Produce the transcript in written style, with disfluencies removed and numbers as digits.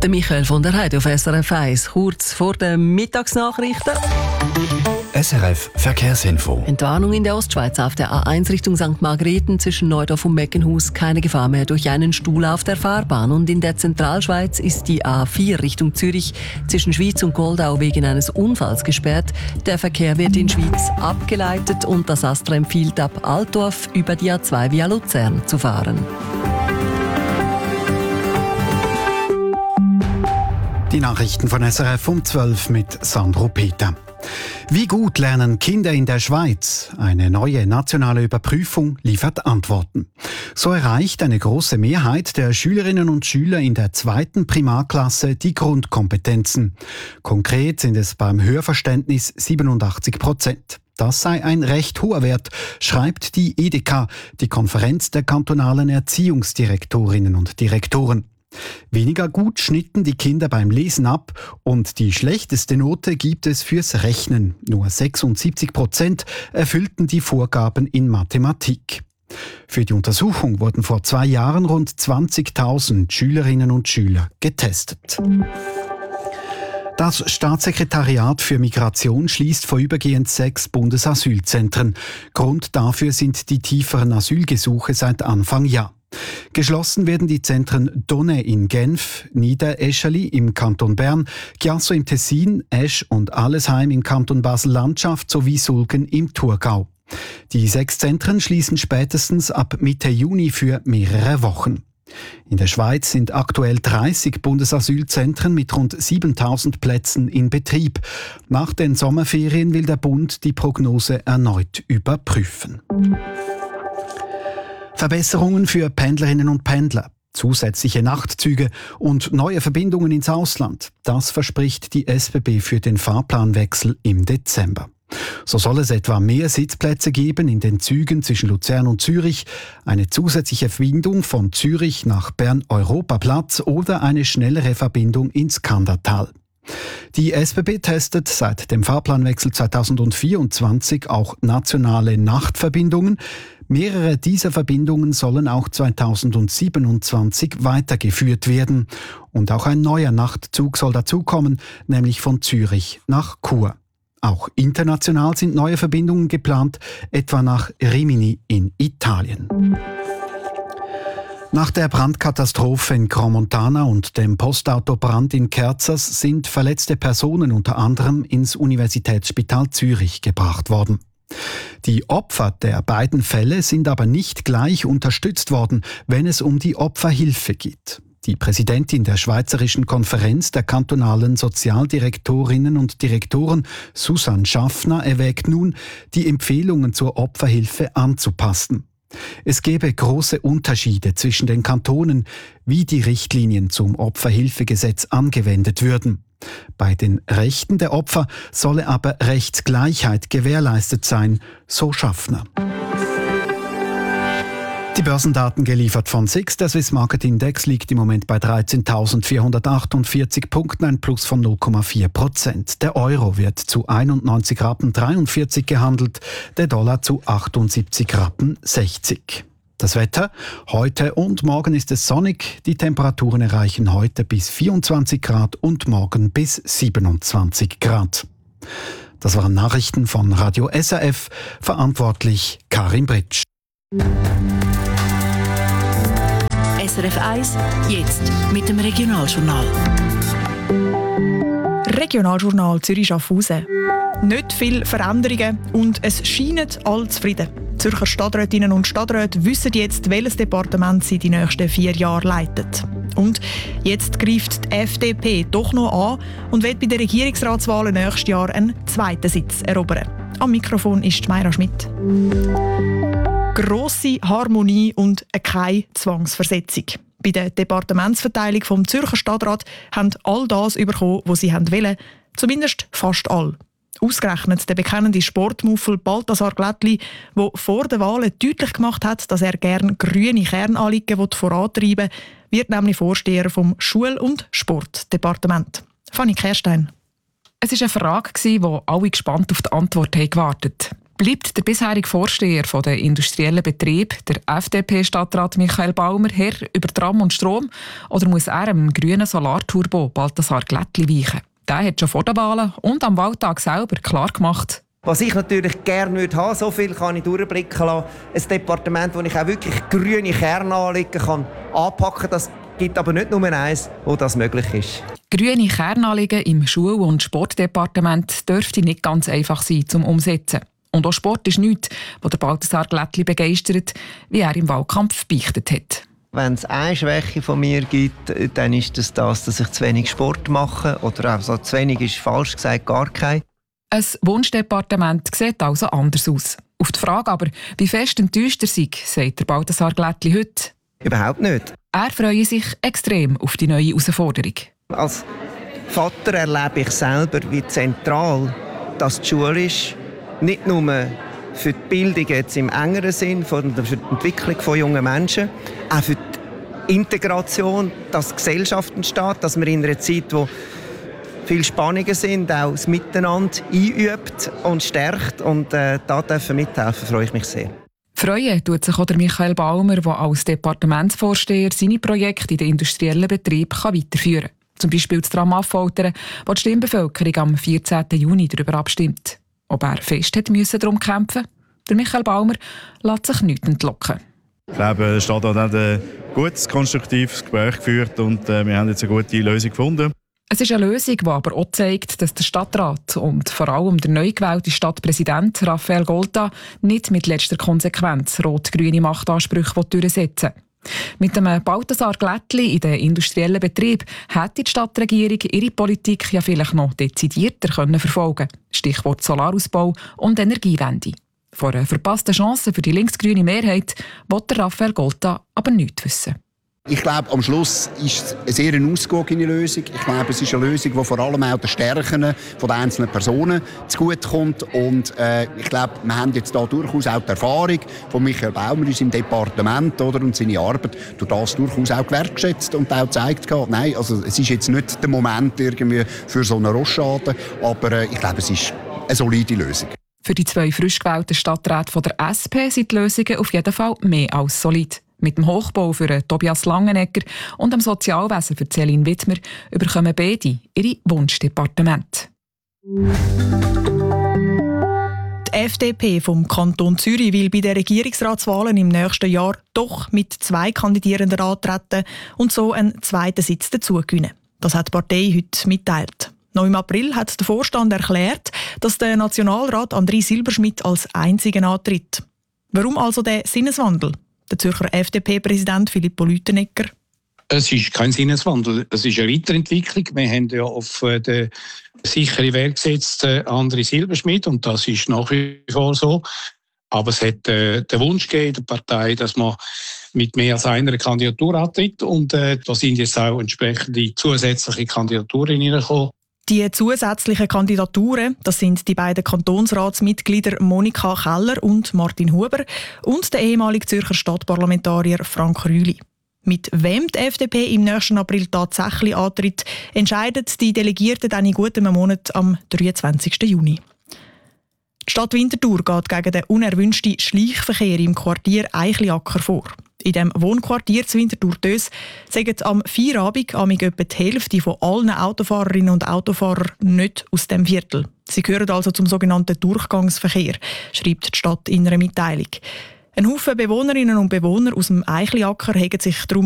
Der Michael von der Heide auf SRF 1, kurz vor den Mittagsnachrichten. SRF Verkehrsinfo. Entwarnung in der Ostschweiz auf der A1 Richtung St. Margrethen zwischen Neudorf und Meckenhus. Keine Gefahr mehr durch einen Stuhl auf der Fahrbahn. Und in der Zentralschweiz ist die A4 Richtung Zürich zwischen Schwyz und Goldau wegen eines Unfalls gesperrt. Der Verkehr wird in Schwyz abgeleitet und das ASTRA empfiehlt ab Altdorf über die A2 via Luzern zu fahren. Die Nachrichten von SRF um 12 mit Sandro Peter. Wie gut lernen Kinder in der Schweiz? Eine neue nationale Überprüfung liefert Antworten. So erreicht eine große Mehrheit der Schülerinnen und Schüler in der 2. Primarklasse die Grundkompetenzen. Konkret sind es beim Hörverständnis 87%. Das sei ein recht hoher Wert, schreibt die EDK, die Konferenz der kantonalen Erziehungsdirektorinnen und Direktoren. Weniger gut schnitten die Kinder beim Lesen ab und die schlechteste Note gibt es fürs Rechnen. Nur 76% erfüllten die Vorgaben in Mathematik. Für die Untersuchung wurden vor 2 Jahren rund 20.000 Schülerinnen und Schüler getestet. Das Staatssekretariat für Migration schließt vorübergehend 6 Bundesasylzentren. Grund dafür sind die tieferen Asylgesuche seit Anfang Jahr. Geschlossen werden die Zentren Donnay in Genf, Niederäscheli im Kanton Bern, Chiasso im Tessin, Esch und Allesheim im Kanton Basel-Landschaft sowie Sulgen im Thurgau. Die 6 Zentren schließen spätestens ab Mitte Juni für mehrere Wochen. In der Schweiz sind aktuell 30 Bundesasylzentren mit rund 7.000 Plätzen in Betrieb. Nach den Sommerferien will der Bund die Prognose erneut überprüfen. Verbesserungen für Pendlerinnen und Pendler, zusätzliche Nachtzüge und neue Verbindungen ins Ausland. Das verspricht die SBB für den Fahrplanwechsel im Dezember. So soll es etwa mehr Sitzplätze geben in den Zügen zwischen Luzern und Zürich, eine zusätzliche Verbindung von Zürich nach Bern-Europaplatz oder eine schnellere Verbindung ins Kandertal. Die SBB testet seit dem Fahrplanwechsel 2024 auch nationale Nachtverbindungen. Mehrere dieser Verbindungen sollen auch 2027 weitergeführt werden. Und auch ein neuer Nachtzug soll dazukommen, nämlich von Zürich nach Chur. Auch international sind neue Verbindungen geplant, etwa nach Rimini in Italien. Nach der Brandkatastrophe in Crans-Montana und dem Postautobrand in Kerzers sind verletzte Personen unter anderem ins Universitätsspital Zürich gebracht worden. Die Opfer der beiden Fälle sind aber nicht gleich unterstützt worden, wenn es um die Opferhilfe geht. Die Präsidentin der Schweizerischen Konferenz der kantonalen Sozialdirektorinnen und Direktoren, Susanne Schaffner, erwägt nun, die Empfehlungen zur Opferhilfe anzupassen. Es gäbe große Unterschiede zwischen den Kantonen, wie die Richtlinien zum Opferhilfegesetz angewendet würden. Bei den Rechten der Opfer solle aber Rechtsgleichheit gewährleistet sein, so Schaffner. Die Börsendaten geliefert von SIX. Der Swiss Market Index liegt im Moment bei 13.448 Punkten, ein Plus von 0,4%. Der Euro wird zu 91,43 Rappen gehandelt, der Dollar zu 78,60 Rappen. Das Wetter: heute und morgen ist es sonnig. Die Temperaturen erreichen heute bis 24 Grad und morgen bis 27 Grad. Das waren Nachrichten von Radio SRF. Verantwortlich Karin Britsch. SRF 1, jetzt mit dem Regionaljournal. Regionaljournal Zürich-Schaffhausen. Nicht viele Veränderungen und es scheinen alle zufrieden. Zürcher Stadträtinnen und Stadträte wissen jetzt, welches Departement sie die nächsten 4 Jahre leitet. Und jetzt greift die FDP doch noch an und will bei den Regierungsratswahlen nächstes Jahr einen 2. Sitz erobern. Am Mikrofon ist Mayra Schmidt. Grosse Harmonie und keine Zwangsversetzung. Bei der Departementsverteilung vom Zürcher Stadtrat haben all das bekommen, was sie wollten. Zumindest fast alle. Ausgerechnet der bekennende Sportmuffel Balthasar Glättli, der vor den Wahlen deutlich gemacht hat, dass er gerne grüne Kernanliegen vorantreiben will, wird nämlich Vorsteher vom Schul- und Sportdepartement. Fanny Kerstein. Es war eine Frage, wo alle gespannt auf die Antwort gewartet haben. Bleibt der bisherige Vorsteher der industriellen Betriebe, der FDP-Stadtrat Michael Baumer, Herr über Tram und Strom, oder muss er dem grünen Solarturbo Balthasar Glättli weichen? Der hat schon vor den Wahlen und am Wahltag selber klar gemacht. Was ich natürlich gerne haben würde, so viel kann ich durchblicken lassen, ein Departement, wo ich auch wirklich grüne Kernanliegen kann anpacken kann. Das gibt aber nicht nur eins, wo das möglich ist. Grüne Kernanliegen im Schul- und Sportdepartement dürfte nicht ganz einfach sein zum Umsetzen. Und auch Sport ist nichts, was der Balthasar Glättli begeistert, wie er im Wahlkampf beichtet hat. Wenn es eine Schwäche von mir gibt, dann ist es das, dass ich zu wenig Sport mache. Oder also zu wenig ist falsch gesagt, gar kein. Ein Wunschdepartement sieht also anders aus. Auf die Frage aber, wie fest enttäuscht er sei, sagt der Balthasar Glättli heute. Überhaupt nicht. Er freue sich extrem auf die neue Herausforderung. Als Vater erlebe ich selber, wie zentral das die Schule ist. Nicht nur für die Bildung jetzt im engeren Sinn, sondern für die Entwicklung von jungen Menschen, auch für die Integration, dass Gesellschaft entsteht, dass man in einer Zeit, wo viele Spannungen sind, auch das Miteinander einübt und stärkt. Und da dürfen mithelfen, freue ich mich sehr. Freuen tut sich auch der Michael Baumer, der als Departementsvorsteher seine Projekte in den industriellen Betrieb weiterführen kann. Zum Beispiel das Tram Affoltern, wo die Stimmbevölkerung am 14. Juni darüber abstimmt. Ob er fest musste darum kämpfen? Der Michael Baumer lässt sich nichts entlocken. Ich glaube, der Stadtrat hat ein gutes, konstruktives Gespräch geführt und wir haben jetzt eine gute Lösung gefunden. Es ist eine Lösung, die aber auch zeigt, dass der Stadtrat und vor allem der neu gewählte Stadtpräsident Raphael Golta nicht mit letzter Konsequenz rot-grüne Machtansprüche durchsetzen will. Mit dem Balthasar Glättli in den industriellen Betrieb hätte die Stadtregierung ihre Politik ja vielleicht noch dezidierter verfolgen können. Stichwort Solarausbau und Energiewende. Von einer verpassten Chance für die linksgrüne Mehrheit will Raphael Golta aber nichts wissen. Ich glaube, am Schluss ist es eine sehr ausgewogene Lösung. Ich glaube, es ist eine Lösung, die vor allem auch den Stärken der einzelnen Personen zugutekommt. Und ich glaube, wir haben jetzt da durchaus auch die Erfahrung von Michael Baumer in seinem Departement und seine Arbeit durch das durchaus auch gewertschätzt und auch gezeigt. Nein, also es ist jetzt nicht der Moment irgendwie für so einen Rochade, aber ich glaube, es ist eine solide Lösung. Für die 2 frisch gewählten Stadträte der SP sind die Lösungen auf jeden Fall mehr als solid. Mit dem Hochbau für Tobias Langenegger und dem Sozialwesen für Céline Wittmer überkommen beide ihre Wunschdepartemente. Die FDP vom Kanton Zürich will bei den Regierungsratswahlen im nächsten Jahr doch mit 2 Kandidierenden antreten und so einen zweiten Sitz dazu gewinnen. Das hat die Partei heute mitteilt. Noch im April hat der Vorstand erklärt, dass der Nationalrat André Silberschmidt als einzigen antritt. Warum also der Sinneswandel? Der Zürcher FDP-Präsident Filippo Lütenegger. Es ist kein Sinneswandel, es ist eine Weiterentwicklung. Wir haben ja auf den sicheren Weg gesetzt André Silberschmidt und das ist nach wie vor so. Aber es hat den Wunsch gegeben in der Partei, dass man mit mehr als einer Kandidatur antritt und da sind jetzt auch entsprechende zusätzliche Kandidaturen hineingekommen. Die zusätzlichen Kandidaturen, das sind die beiden Kantonsratsmitglieder Monika Keller und Martin Huber und der ehemalige Zürcher Stadtparlamentarier Frank Rühli. Mit wem die FDP im nächsten April tatsächlich antritt, entscheiden die Delegierten dann in gutem Monat am 23. Juni. Die Stadt Winterthur geht gegen den unerwünschten Schleichverkehr im Quartier Eichliacker vor. In dem Wohnquartier zu Winterthur-Dös sagen am Feierabend etwa die Hälfte von allen Autofahrerinnen und Autofahrern nicht aus dem Viertel. Sie gehören also zum sogenannten Durchgangsverkehr, schreibt die Stadt in einer Mitteilung. Ein Haufen Bewohnerinnen und Bewohner aus dem Eichliacker haben sich darum